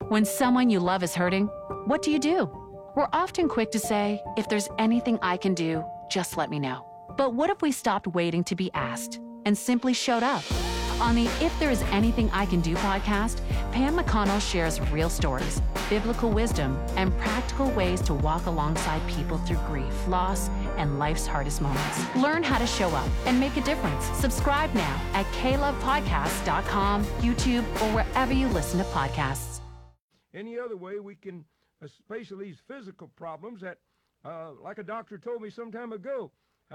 When someone you love is hurting, what do? We're often quick to say, if there's anything I can do, just let me know. But what if we stopped waiting to be asked and simply showed up? On the If There Is Anything I Can Do podcast, Pam McConnell shares real stories, biblical wisdom, and practical ways to walk alongside people through grief, loss, and life's hardest moments. Learn how to show up and make a difference. Subscribe now at klovepodcast.com, YouTube, or wherever you listen to podcasts. Any other way we can, especially these physical problems that, like a doctor told me some time ago,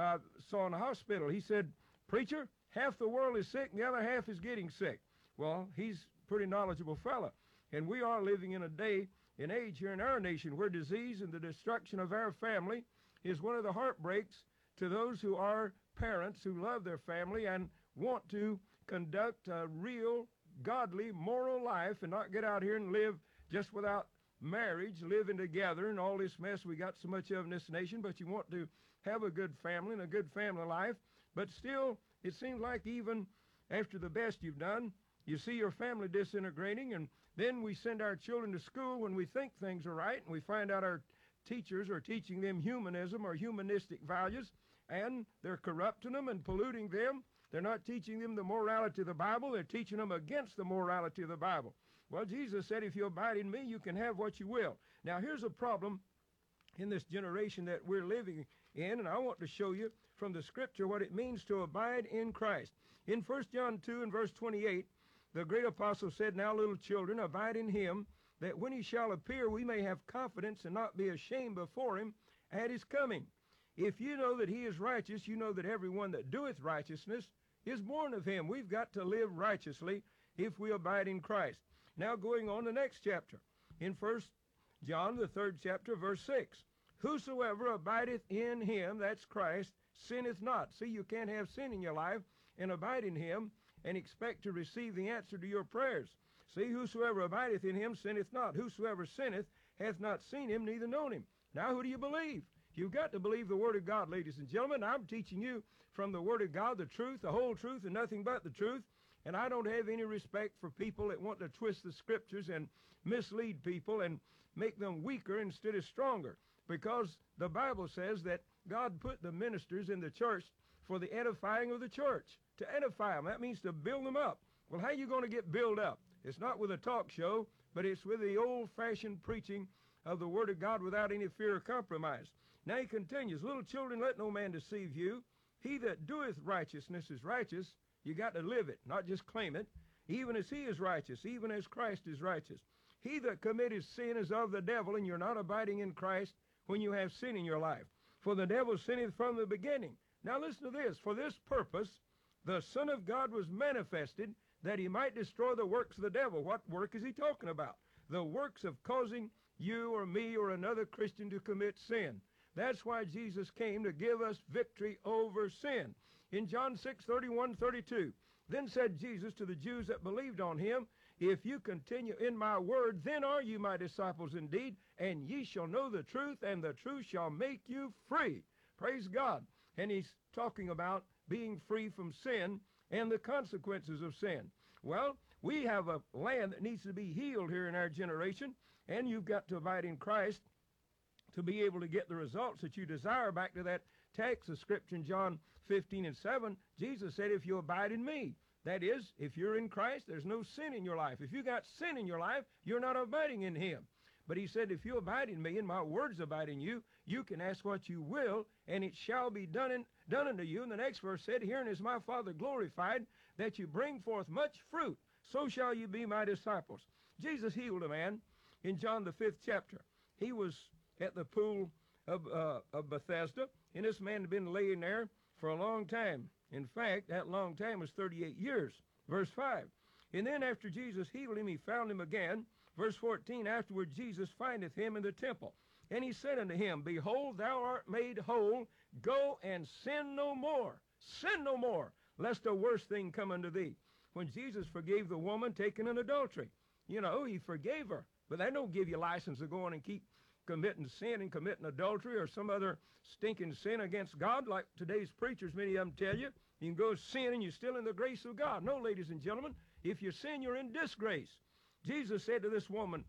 saw in the hospital. He said, "Preacher, half the world is sick and the other half is getting sick." Well, he's a pretty knowledgeable fella. And we are living in a day and age here in our nation where disease and the destruction of our family is one of the heartbreaks to those who are parents who love their family and want to conduct a real, godly, moral life and not get out here and live just without marriage, living together and all this mess we got so much of in this nation. But you want to have a good family and a good family life. But still, it seems like even after the best you've done, you see your family disintegrating, and then we send our children to school when we think things are right, and we find out our teachers are teaching them humanism or humanistic values, and they're corrupting them and polluting them. They're not teaching them the morality of the Bible. They're teaching them against the morality of the Bible. Well, Jesus said, if you abide in me, you can have what you will. Now, here's a problem in this generation that we're living in, and I want to show you from the Scripture what it means to abide in Christ. In 1 John 2 and verse 28, the great apostle said, "Now, little children, abide in him, that when he shall appear, we may have confidence and not be ashamed before him at his coming. If you know that he is righteous, you know that everyone that doeth righteousness is born of him." We've got to live righteously if we abide in Christ. Now, going on the next chapter, in 1 John, the 3rd chapter, verse 6, "Whosoever abideth in him," that's Christ, "sinneth not." See, you can't have sin in your life and abide in him and expect to receive the answer to your prayers. See, "Whosoever abideth in him sinneth not. Whosoever sinneth hath not seen him, neither known him." Now, who do you believe? You've got to believe the Word of God, ladies and gentlemen. I'm teaching you from the Word of God, the truth, the whole truth, and nothing but the truth. And I don't have any respect for people that want to twist the Scriptures and mislead people and make them weaker instead of stronger. Because the Bible says that God put the ministers in the church for the edifying of the church, to edify them. That means to build them up. Well, how are you going to get built up? It's not with a talk show, but it's with the old-fashioned preaching of the Word of God without any fear of compromise. Now he continues, "Little children, let no man deceive you. He that doeth righteousness is righteous." You got to live it, not just claim it. "Even as he is righteous, even as Christ is righteous. He that committeth sin is of the devil," and you're not abiding in Christ when you have sin in your life. "For the devil sinneth from the beginning." Now listen to this. "For this purpose the Son of God was manifested, that he might destroy the works of the devil." What work is he talking about? The works of causing you or me or another Christian to commit sin. That's why Jesus came, to give us victory over sin. In John 6:31-32, "Then said Jesus to the Jews that believed on him, If you continue in my word, then are you my disciples indeed, and ye shall know the truth, and the truth shall make you free." Praise God. And he's talking about being free from sin and the consequences of sin. Well, we have a land that needs to be healed here in our generation, and you've got to abide in Christ to be able to get the results that you desire. Back to that text of Scripture in John 15:7, Jesus said, "If you abide in me," that is, if you're in Christ, there's no sin in your life. If you got sin in your life, you're not abiding in him. But he said, "If you abide in me and my words abide in you, you can ask what you will, and it shall be done unto you." And the next verse said, "Herein is my Father glorified, that you bring forth much fruit. So shall you be my disciples." Jesus healed a man in John the 5th chapter. He was at the pool of Bethesda, and this man had been laying there for a long time. In fact, that long time was 38 years. Verse 5, "And then after Jesus healed him, he found him again." Verse 14, "Afterward Jesus findeth him in the temple. And he said unto him, Behold, thou art made whole. Go and sin no more. Sin no more, lest a worse thing come unto thee." When Jesus forgave the woman taken in adultery, he forgave her. But that don't give you license to go on and keep committing sin and committing adultery or some other stinking sin against God, like today's preachers, many of them tell you. You can go sin and you're still in the grace of God. No, ladies and gentlemen, if you sin, you're in disgrace. Jesus said to this woman,